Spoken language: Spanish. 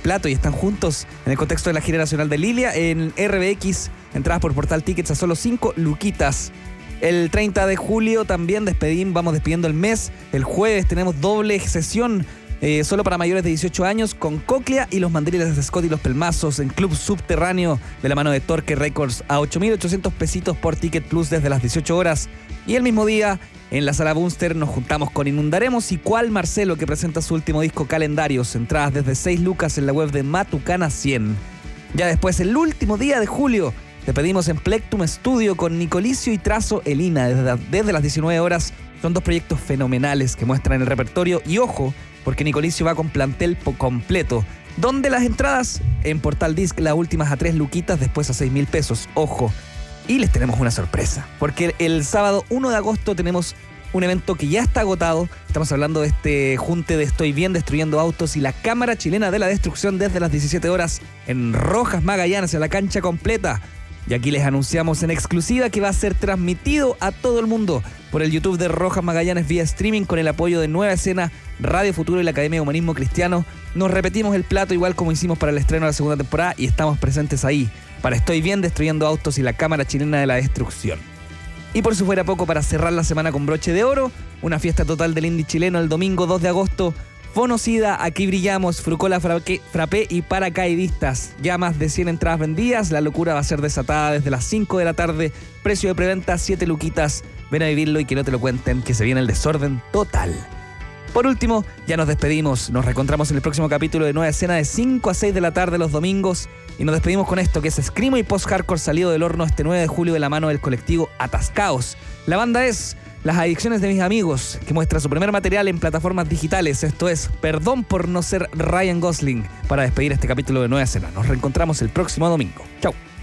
plato y están juntos en el contexto de la gira nacional de Lilia en RBX, entradas por Portal Tickets a solo 5 luquitas. El 30 de julio también vamos despidiendo el mes. El jueves tenemos doble sesión solo para mayores de 18 años con Cóclea y los Mandriles de Scott y los Pelmazos en Club Subterráneo de la mano de Torque Records a 8.800 pesitos por Ticket Plus desde las 18 horas. Y el mismo día en la Sala Bunster nos juntamos con Inundaremos y Cual Marcelo, que presenta su último disco Calendarios, entradas desde 6 lucas en la web de Matucana 100. Ya después, el último día de julio, te pedimos en Plectum Studio con Nicolicio y Trazo Elina desde las 19 horas. Son dos proyectos fenomenales que muestran el repertorio y ojo, porque Nicolicio va con plantel completo. ¿Dónde las entradas? En Portal Disc, las últimas a 3 luquitas, después a 6.000 pesos. Ojo. Y les tenemos una sorpresa, porque el sábado 1 de agosto tenemos un evento que ya está agotado. Estamos hablando de este junte de Estoy Bien Destruyendo Autos y la Cámara Chilena de la Destrucción desde las 17 horas en Rojas Magallanes, en la cancha completa. Y aquí les anunciamos en exclusiva que va a ser transmitido a todo el mundo por el YouTube de Rojas Magallanes vía streaming con el apoyo de Nueva Escena, Radio Futuro y la Academia de Humanismo Cristiano. Nos repetimos el plato igual como hicimos para el estreno de la segunda temporada y estamos presentes ahí para Estoy Bien Destruyendo Autos y la Cámara Chilena de la Destrucción. Y por si fuera poco, para cerrar la semana con broche de oro, una fiesta total del indie chileno el domingo 2 de agosto. Fonocida, Aquí Brillamos, Frucola Frappé y Paracaidistas. Ya más de 100 entradas vendidas. La locura va a ser desatada desde las 5 de la tarde. Precio de preventa 7 luquitas. Ven a vivirlo y que no te lo cuenten, que se viene el desorden total. Por último, ya nos despedimos. Nos reencontramos en el próximo capítulo de Nueva Escena de 5 a 6 de la tarde los domingos. Y nos despedimos con esto, que es Screamo y Post-Hardcore salido del horno este 9 de julio de la mano del colectivo Atascaos. La banda es Las Adicciones de Mis Amigos, que muestra su primer material en plataformas digitales. Esto es Perdón por no ser Ryan Gosling, para despedir este capítulo de Nueva Escena. Nos reencontramos el próximo domingo. Chau.